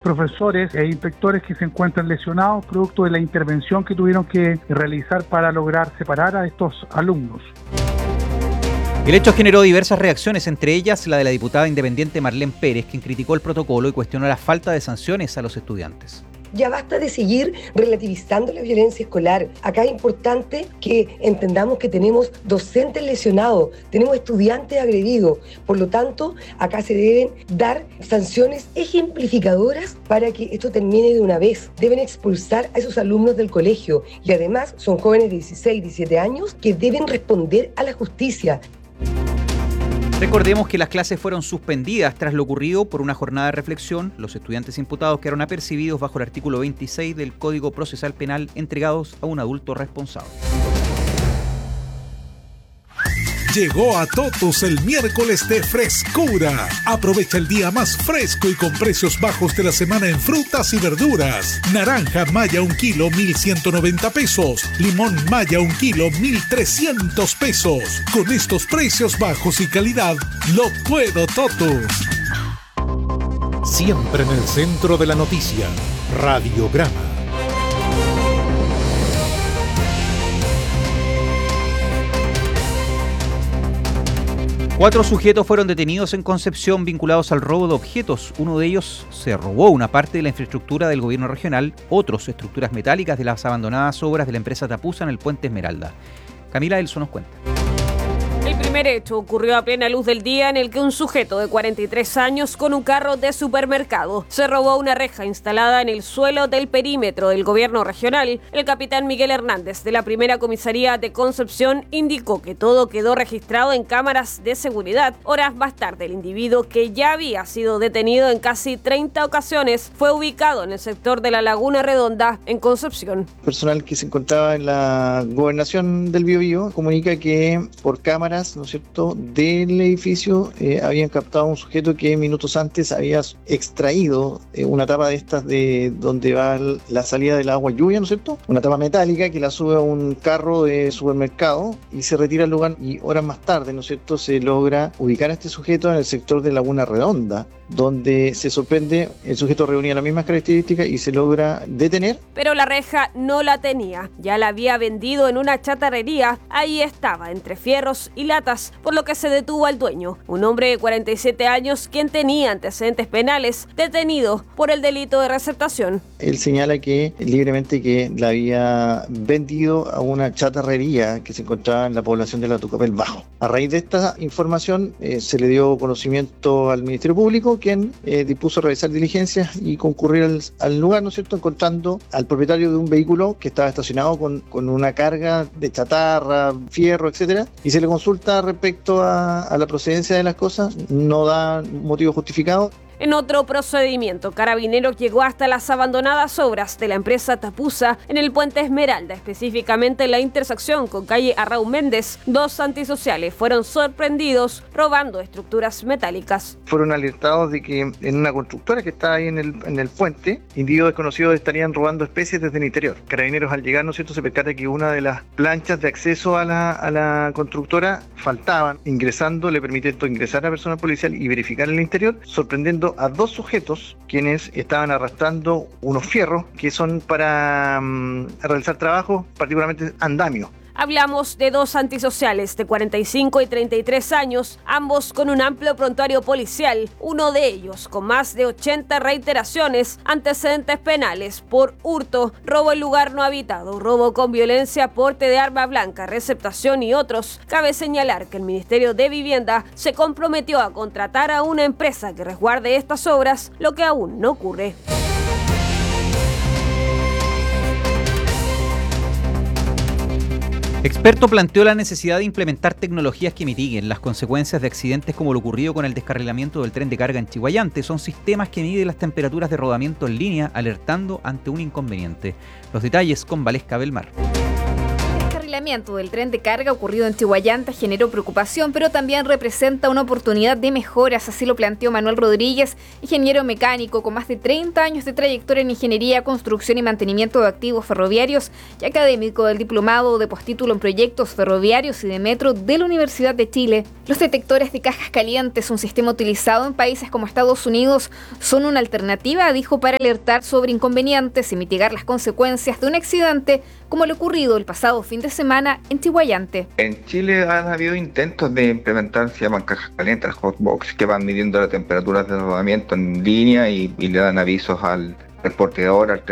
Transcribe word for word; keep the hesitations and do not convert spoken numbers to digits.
profesores e inspectores que se encuentran lesionados producto de la intervención que tuvieron que realizar para lograr separar a estos alumnos. El hecho generó diversas reacciones, entre ellas la de la diputada independiente Marlene Pérez, quien criticó el protocolo y cuestionó la falta de sanciones a los estudiantes. Ya basta de seguir relativizando la violencia escolar. Acá es importante que entendamos que tenemos docentes lesionados, tenemos estudiantes agredidos. Por lo tanto, acá se deben dar sanciones ejemplificadoras para que esto termine de una vez. Deben expulsar a esos alumnos del colegio y además son jóvenes de dieciséis, diecisiete años que deben responder a la justicia. Recordemos que las clases fueron suspendidas tras lo ocurrido por una jornada de reflexión. Los estudiantes imputados quedaron apercibidos bajo el artículo veintiséis del Código Procesal Penal, entregados a un adulto responsable. Llegó a Totus el miércoles de frescura. Aprovecha el día más fresco y con precios bajos de la semana en frutas y verduras. Naranja Maya un kilo, mil ciento noventa pesos. Limón Maya un kilo, mil trescientos pesos. Con estos precios bajos y calidad, lo puedo Totus. Siempre en el centro de la noticia. Radiograma. Cuatro sujetos fueron detenidos en Concepción vinculados al robo de objetos. Uno de ellos se robó una parte de la infraestructura del gobierno regional, otros estructuras metálicas de las abandonadas obras de la empresa Tapusa en el Puente Esmeralda. Camila Elso nos cuenta. El primer hecho ocurrió a plena luz del día en el que un sujeto de cuarenta y tres años con un carro de supermercado se robó una reja instalada en el suelo del perímetro del gobierno regional. El capitán Miguel Hernández de la primera comisaría de Concepción indicó que todo quedó registrado en cámaras de seguridad. Horas más tarde, el individuo, que ya había sido detenido en casi treinta ocasiones, fue ubicado en el sector de la Laguna Redonda en Concepción. Personal que se encontraba en la gobernación del Biobío comunica que por cámaras, ¿no es cierto?, del edificio eh, habían captado a un sujeto que minutos antes había extraído eh, una tapa de estas de donde va la salida del agua lluvia, ¿no es cierto?, una tapa metálica que la sube a un carro de supermercado y se retira al lugar, y horas más tarde, ¿no es cierto?, se logra ubicar a este sujeto en el sector de Laguna Redonda, donde se sorprende, el sujeto reunía las mismas características y se logra detener. Pero la reja no la tenía, ya la había vendido en una chatarrería. Ahí estaba, entre fierros y latas, por lo que se detuvo al dueño, un hombre de cuarenta y siete años quien tenía antecedentes penales, detenido por el delito de receptación. Él señala que libremente que la había vendido a una chatarrería que se encontraba en la población de la Tucapel Bajo. A raíz de esta información eh, se le dio conocimiento al Ministerio Público, quien eh, dispuso realizar diligencias y concurrir al, al lugar, ¿no es cierto?, encontrando al propietario de un vehículo que estaba estacionado con, con una carga de chatarra, fierro, etcétera, y se le consulta respecto a, a la procedencia de las cosas, no da motivo justificado. En otro procedimiento, Carabineros llegó hasta las abandonadas obras de la empresa Tapusa en el Puente Esmeralda, específicamente en la intersección con calle Arrau Méndez. Dos antisociales fueron sorprendidos robando estructuras metálicas. Fueron alertados de que en una constructora que está ahí en el, en el puente, individuos desconocidos estarían robando especies desde el interior. Carabineros, al llegar, ¿no es cierto?, se percata que una de las planchas de acceso a la, a la constructora faltaban. Ingresando, le permite esto ingresar a personal policial y verificar el interior, sorprendiendo a dos sujetos quienes estaban arrastrando unos fierros que son para um, realizar trabajos, particularmente andamio. Hablamos de dos antisociales de cuarenta y cinco y treinta y tres años, ambos con un amplio prontuario policial, uno de ellos con más de ochenta reiteraciones, antecedentes penales por hurto, robo en lugar no habitado, robo con violencia, porte de arma blanca, receptación y otros. Cabe señalar que el Ministerio de Vivienda se comprometió a contratar a una empresa que resguarde estas obras, lo que aún no ocurre. Experto planteó la necesidad de implementar tecnologías que mitiguen las consecuencias de accidentes como lo ocurrido con el descarrilamiento del tren de carga en Chihuayante. Son sistemas que miden las temperaturas de rodamiento en línea, alertando ante un inconveniente. Los detalles con Valesca Belmar. El descarrilamiento del tren de carga ocurrido en Chihuayante generó preocupación, pero también representa una oportunidad de mejoras, así lo planteó Manuel Rodríguez, ingeniero mecánico con más de treinta años de trayectoria en ingeniería, construcción y mantenimiento de activos ferroviarios y académico del diplomado de postítulo en proyectos ferroviarios y de metro de la Universidad de Chile. Los detectores de cajas calientes, un sistema utilizado en países como Estados Unidos, son una alternativa, dijo, para alertar sobre inconvenientes y mitigar las consecuencias de un accidente como lo ocurrido el pasado fin de semana en Chihuayante. En Chile han habido intentos de implementar, se llaman cajas calientes, hotbox, que van midiendo la temperatura de rodamiento en línea y, y le dan avisos al transportador, al